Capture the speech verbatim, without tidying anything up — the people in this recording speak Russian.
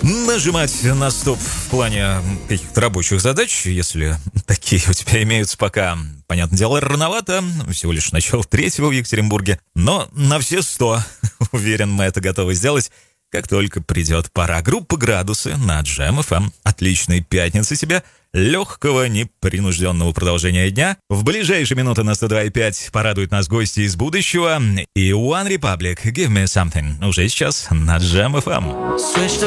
нажимать на стоп в плане каких-то рабочих задач, если такие у тебя имеются пока, понятное дело, рановато, всего лишь начало третьего в Екатеринбурге, но на все сто, уверен, мы это готовы сделать, как только придет пора. Группа «Градусы» на Джем эф эм. Отличной пятницы тебе, легкого, непринужденного продолжения дня. В ближайшие минуты на сто два и пять порадуют нас гости из будущего. И One Republic, Give Me Something, уже сейчас на Джем эф эм.